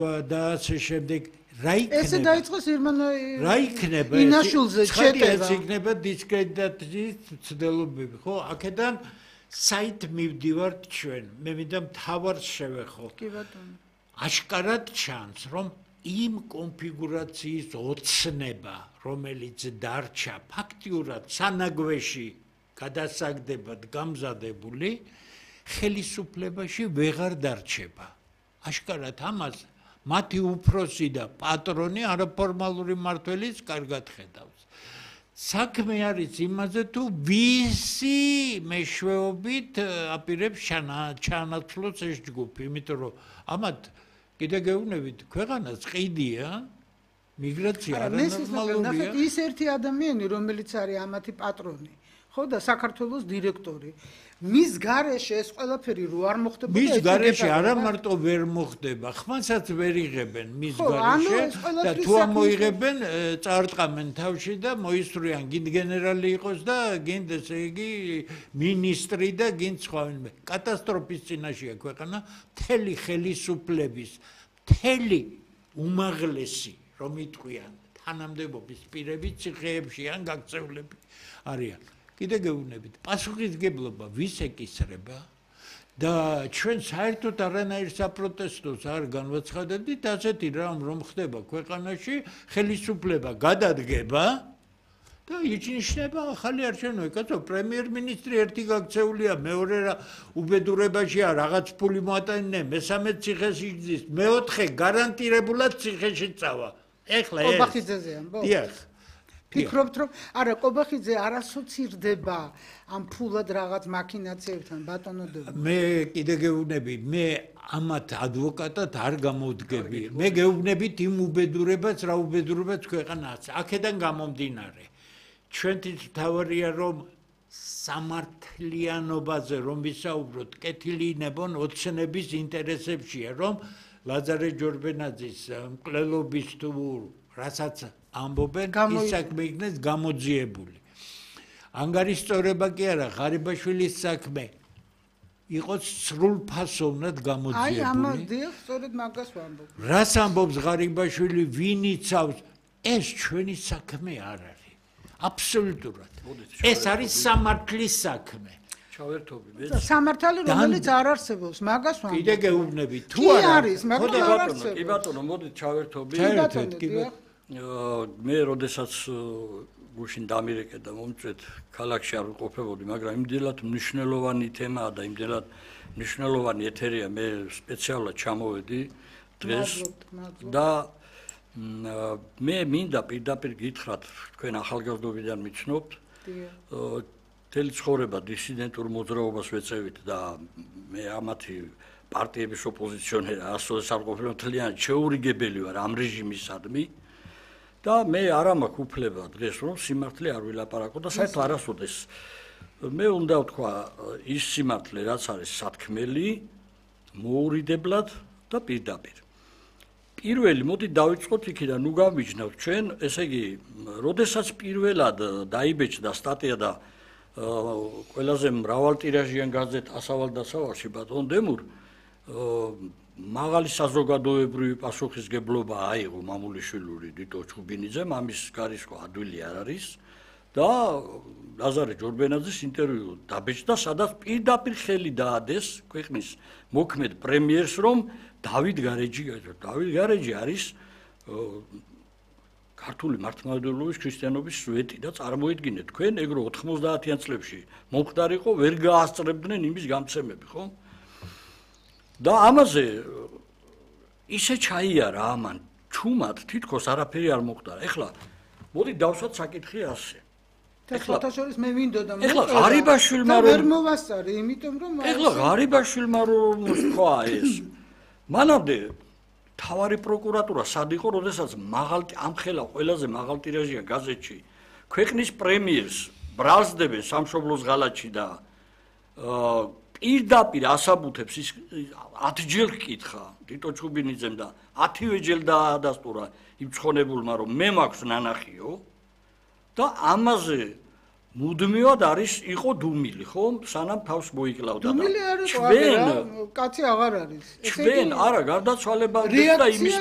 და ასე შემდეგ რა იქნება? ესე დაიწყოს რა იქნება? ინაშულზე ჩეტევა. ეს იქნება დისკრედიტაციის ცდილობები, ხო? აქედან საით მივდივართ ჩვენ. მე მინდა მთავარს შევეხო. კი ბატონო. აშკარად ჩანს, რომ იმ კონფიგურაციის ოცნება, რომელიც დარჩა ფაქტიურად სანაგვეში გადასაგდებად გამზადებული, ხელისუფლებაში ვეღარ დარჩება. აშკარად ამას მათი უფროსი და პატრონი არაფორმალური მმართველიც კარგად ხედავს. საქმე არის იმაზე, თუ ვისი მეშვეობით აპირებს ჩანაცვლოს ეს ჯგუფი, იმიტომ რომ ამათ კიდე გეუბნებით, ქვეყანას ყიდია, მიგრაცია არანორმალურია. ის ერთი ადამიანი, რომელიც არის ამათი პატრონი, ხო და საქართველოს დირექტორი. მის გარეშე ეს ყველაფერი რო არ მოხდებოდა, მის გარეშე არა მარტო ვერ მოხდება, ხმასაც ვერ იღებენ მის გარეშე და თუ ამოიღებენ, წაარტყამენ თავში და მოისვრიან, გინდ გენერალი იყოს და გინდ ესე იგი მინისტრი და გინდ სხვა ვინმე. კატასტროფის წინაშეა ქვეყანა, მთელი ხელისუფლების, მთელი უმაღლესი, რომ იტყვიან, თანამდებობის პირები ციხეებში ან გაქცეულები არიან. კიდე გეუბნებით, პასუხისმგებლობა ვის ეკისრება და ჩვენ საერთოდ არანაირ საპროტესტოს არ განვაცხადებდით, ასეთი რამ რომ ხდება ქვეყანაში, ხელისუფლება გადადგება და იჩნიშნება ახალი არჩევნები. კაცო, პრემიერ-მინისტრი ერთი გაქცეულია, მეორე რა უბედურებაშია, რაღაც ფული მოატანინე, მესამე ციხეს იგზის, მეოთხე გარანტირებულად ციხეში წავა. ეხლა ეს ყობახიძეზე ამბობ? დიახ. ფიქრობთ რომ არა ყობახიძე არ ასოცირდება ამ ფულად რაღაც მაქინაციებთან ბატონოდები. მე კიდე გეუბნები, მე ამათ ადვოკატად არ გამოვდგები. მე გეუბნებით იმ უბედურებას, რა უბედურებას ქვეყანას. აქედან გამომდინარე. ჩვენთვის მთავარია რომ სამართლიანობაზე რომ ვისაუბროთ, კეთილი ნებონ ოცნების ინტერესებშია, რომ ლაზარე ჯორბენაძის მკვლელობის თუ რასაც ამბობენ, ის საქმე იქნეს გამოძიებული. ანგარიშწორება კი არა, ღარიბაშვილის საქმე იყოს სრულფასოვნად გამოძიებული. აი, ამას დიახ, სწორედ მაგას ვამბობ. რას ამბობს ღარიბაშვილი, ვინ იცავს, ეს ჩვენი საქმე არ არის. აბსოლუტურად. ეს არის სამართლის საქმე. ჩავერთობი. სამართალი რომელიც არ არსებობს, მაგას ვამბობ. კიდე გეუბნები, თუ არ არის, მაგრამ არ არსებობს. კი ბატონო, მოდით ჩავერთობი. მე როდესაც გუშინ დამირეკე და მომწვეთ ქალაქში არ ვყოფებოდი, მაგრამ იმდენად მნიშვნელოვანი თემაა და იმდენად მნიშვნელოვანი ეთერია, მე სპეციალურად ჩამოვედი დღეს და მე მინდა პირდაპირ გითხრათ, თქვენ ახალგაზრდობიდან მიცნობთ, მთელი ცხოვრება დისიდენტურ მოძრაობას ვეწევით და მე ამათი პარტიების ოპოზიციონერი ასოდეს არ ყოფილა, მთლიანად შეურიგებელი ვარ ამ რეჟიმისადმი და მე არ მაქვს უფლება დღეს რომ სიმართლე არ ვილაპარაკო და საერთოდ არასოდეს მე უნდა ვთქვა ის სიმართლე რაც არის სათქმელი, მოურიდებლად და პირდაპირ. პირველი მოდი დავიწყოთ იქიდან, ნუ გავიჩნევთ ჩვენ, ესე იგი, როდესაც პირველად დაიბეჭდა სტატია და ყველაზე მრავალტირაჟიან გაზეთ ასავალ-დასავალში ბატონ დემურ მაღალი საზოგადოებრივი პასუხისმგებლობა აიღო მამულიშვილური დიტო ჩუბინიძემ, ამის გარიშვა ადვილი არ არის და ლაზარე ჯორბენაძის ინტერვიუ დაბეჭდა, სადაც პირდაპირ ხელი დაადეს ქვეყნის მოქმედ პრემიერს, რომ დავით გარეჯი არის ქართული მართლმადიდებლობის ქრისტიანობის სვეტი და წარმოიდგინეთ თქვენ ეგრო 90-იან წლებში მომხდარიყო ვერ გაასწრებდნენ იმის გამცემები, ხო? და ამაზე ისე ჩაიარა ამან ჩუმად თითქოს არაფერი არ მოხდა. ეხლა მოდი დავსვათ საკითხი ასე. ეხლა შორის მე მინდოდა ეხლა ღარიბაშვილმა რომ ვერ მოვასწარი, იმიტომ რომ ეხლა ღარიბაშვილმა რომ თქვა ეს მანამდე თავარი პროკურატურა სად იყო, როდესაც ამხელა ყველაზე მაღალტირაჟიან გაზეთში ქვეყნის პრემიერს ბრალსდებენ სამშობლოს ღალატში და პირდაპირ ასაბუთებს ის 10 ჯერ ჰკითხა დიტო ჩუბინიძემ და 10-ვე ჯერ დაადასტურა იმ ცხონებულმა რომ მე მაქვს ნანახიო და ამაზე მუდმივად იყო დუმილი, ხო? სანამ თავს მოიკლავდა. დუმილი არის, კაცი აღარ არის. ჩვენ არა გარდაცვალებამდე და იმის